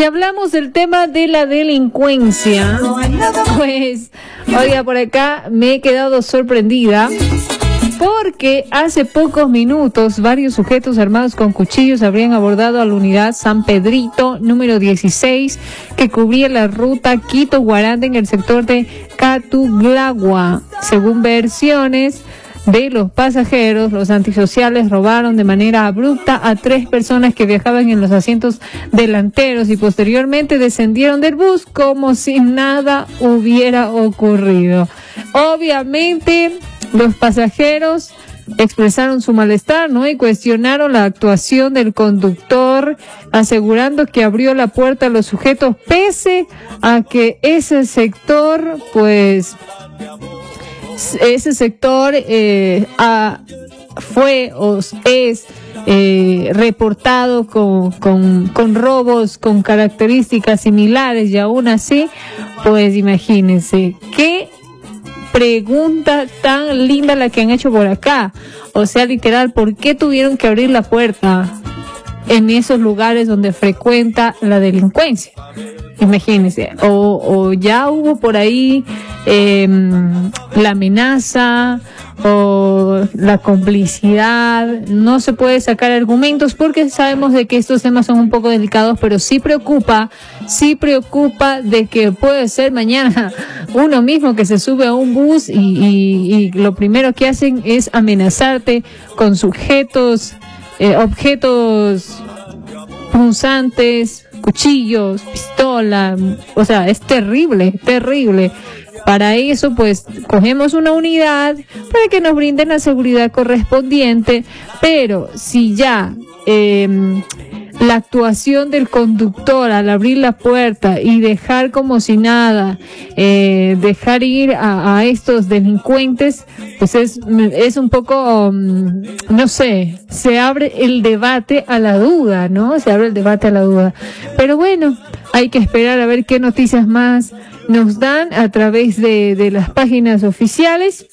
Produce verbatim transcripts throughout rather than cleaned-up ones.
Si hablamos del tema de la delincuencia, pues, oiga, por acá me he quedado sorprendida porque hace pocos minutos varios sujetos armados con cuchillos habrían abordado a la unidad San Pedrito número dieciséis que cubría la ruta Quito-Guaranda en el sector de Catuglagua. Según versiones de los pasajeros, los antisociales robaron de manera abrupta a tres personas que viajaban en los asientos delanteros y posteriormente descendieron del bus como si nada hubiera ocurrido. Obviamente, los pasajeros expresaron su malestar, ¿no? Y cuestionaron la actuación del conductor, asegurando que abrió la puerta a los sujetos, pese a que ese sector, pues, ese sector eh, a, fue o es eh, reportado con, con, con robos con características similares, y aún así, pues imagínense, qué pregunta tan linda la que han hecho por acá. O sea, literal, ¿por qué tuvieron que abrir la puerta en esos lugares donde frecuenta la delincuencia? Imagínense, o, o ya hubo por ahí eh, la amenaza o la complicidad. No se puede sacar argumentos porque sabemos de que estos temas son un poco delicados, pero sí preocupa, sí preocupa de que puede ser mañana uno mismo que se sube a un bus y, y, y lo primero que hacen es amenazarte con sujetos, eh, objetos punzantes, cuchillos, pistola. O sea, es terrible, terrible. Para eso, pues, cogemos una unidad para que nos brinden la seguridad correspondiente, pero si ya eh, la actuación del conductor al abrir la puerta y dejar como si nada, eh, dejar ir a, a estos delincuentes, pues es, es un poco, um, no sé, se abre el debate a la duda, ¿no? Se abre el debate a la duda. Pero bueno, hay que esperar a ver qué noticias más nos dan a través de, de las páginas oficiales,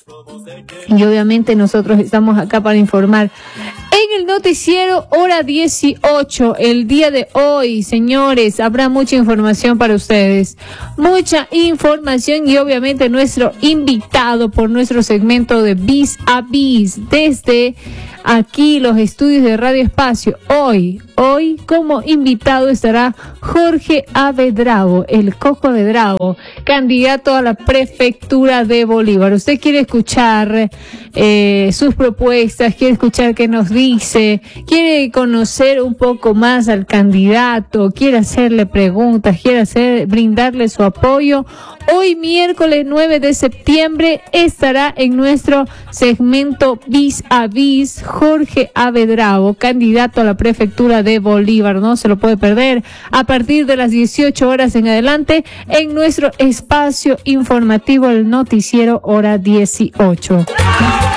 y obviamente nosotros estamos acá para informar. En el noticiero hora dieciocho, el día de hoy, señores, habrá mucha información para ustedes, mucha información, y obviamente nuestro invitado por nuestro segmento de Bis a Bis desde aquí los estudios de Radio Espacio. Hoy, hoy como invitado estará Jorge Avedrago, el Coco Avedrago, candidato a la prefectura de Bolívar. Usted quiere escuchar eh, sus propuestas, quiere escuchar qué nos dice, quiere conocer un poco más al candidato, quiere hacerle preguntas, quiere hacer, brindarle su apoyo. Hoy miércoles nueve de septiembre estará en nuestro segmento Bis a Bis Jorge Avedrago, candidato a la prefectura de Bolívar. No se lo puede perder a partir de las dieciocho horas en adelante en nuestro espacio informativo, el noticiero hora dieciocho.